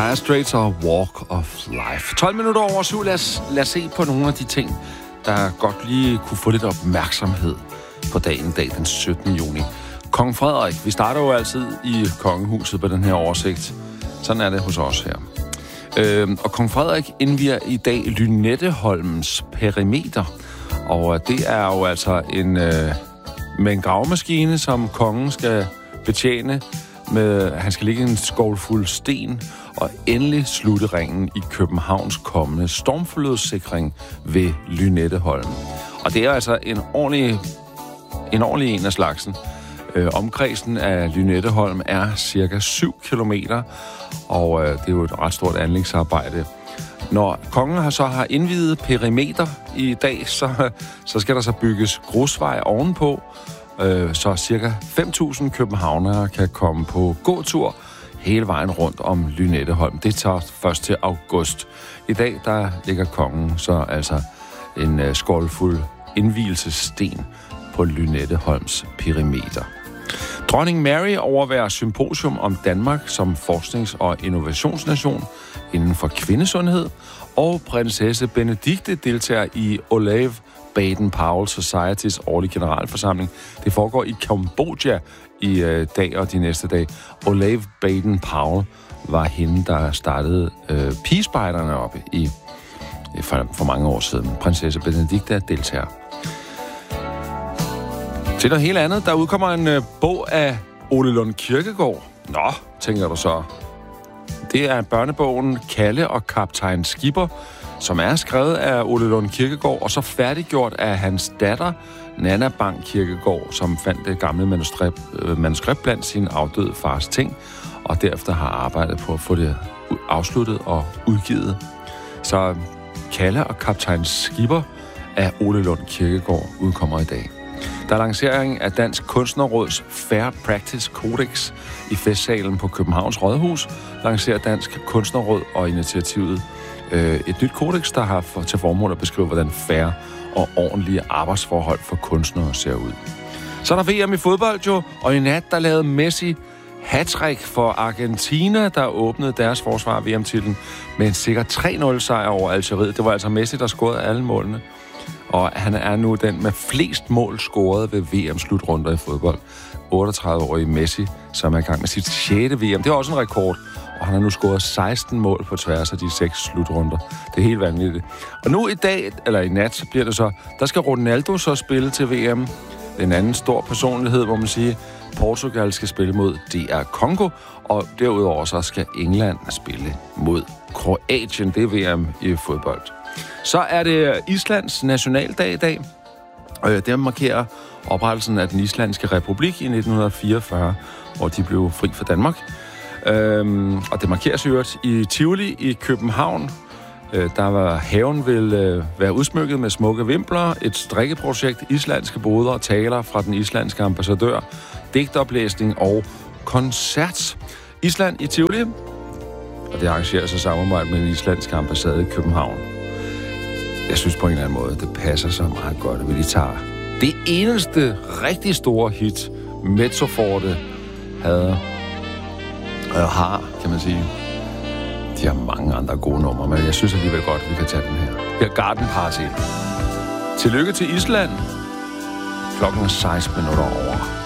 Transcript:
Dire Straits og Walk of Life. 12 minutter over 7. Lad os se på nogle af de ting, der godt lige kunne få lidt opmærksomhed på dagen i dag, den 17. juni. Kong Frederik. Vi starter jo altid i kongehuset på den her oversigt. Sådan er det hos os her. Og Kong Frederik indvier i dag Lynetteholms perimeter. Og det er jo altså med en gravemaskine, som kongen skal betjene. Han skal lægge en skovlfuld sten og endelig slutte ringen i Københavns kommende stormflodssikring ved Lynetteholm. Og det er altså en ordentlig en af slagsen. Omkredsen af Lynetteholm er cirka 7 kilometer, og det er jo et ret stort anlægsarbejde. Når kongen har indviet perimeter i dag, så skal der så bygges grusvej ovenpå, så cirka 5.000 københavnere kan komme på gåtur hele vejen rundt om Lynetteholm. Det tager først til august. I dag, der ligger kongen så altså en skålfuld indvielsesten på Lynetteholms perimeter. Dronning Mary overværer symposium om Danmark som forsknings- og innovationsnation inden for kvindesundhed, og prinsesse Benedikte deltager i Olav Baden-Powell Societys årlige generalforsamling. Det foregår i Kambodja i dag og de næste dage. Olav Baden-Powell var hende, der startede pigespejderne op for mange år siden. Prinsesse Benedikte deltager. Til noget helt andet, der udkommer en bog af Ole Lund Kirkegaard. Nå, tænker du så. Det er børnebogen Kalle og Kaptajn Skipper, som er skrevet af Ole Lund Kirkegaard, og så færdiggjort af hans datter, Nanna Bang Kirkegaard, som fandt det gamle manuskript blandt sin afdøde fars ting, og derefter har arbejdet på at få det afsluttet og udgivet. Så Kalle og Kaptajn Skipper af Ole Lund Kirkegaard udkommer i dag. Der er lancering af Dansk Kunstnerråds Fair Practice Codex i festsalen på Københavns Rådhus. Lancerer Dansk Kunstnerråd og initiativet et nyt kodex, der har til formål at beskrive, hvordan fair og ordentlige arbejdsforhold for kunstnere ser ud. Så er der VM i fodbold jo, og i nat der lavede Messi hattrick for Argentina, der åbnede deres forsvar af VM-titlen med en sikker 3-0 sejr over Algeriet. Det var altså Messi, der scorede alle målene. Og han er nu den med flest mål scoret ved VM-slutrunder i fodbold. 38-årige Messi, som er i gang med sit 6. VM. Det er også en rekord, og han har nu scoret 16 mål på tværs af de 6 slutrunder. Det er helt vanvittigt. Og nu i dag, eller i nat, så bliver det så, der skal Ronaldo så spille til VM. En anden stor personlighed, hvor man siger, Portugal skal spille mod DR Congo, og derudover så skal England spille mod Kroatien. Det er VM i fodbold. Så er det Islands nationaldag i dag. Det markerer oprettelsen af den islandske republik i 1944, hvor de blev fri fra Danmark. Og det markeres jo i Tivoli i København. Haven vil være udsmykket med smukke vimpler, et strikkeprojekt, islandske boder og taler fra den islandske ambassadør, digtoplæsning og koncert. Island i Tivoli, og det arrangeres i samarbejde med den islandske ambassade i København. Jeg synes på en eller anden måde, det passer så meget godt, at vi tager det eneste rigtig store hit, Mezzoforte har, kan man sige. De har mange andre gode numre, men jeg synes alligevel godt, at vi kan tage den her. Her Garden Party. Tillykke til Island. Klokken er 16 minutter over.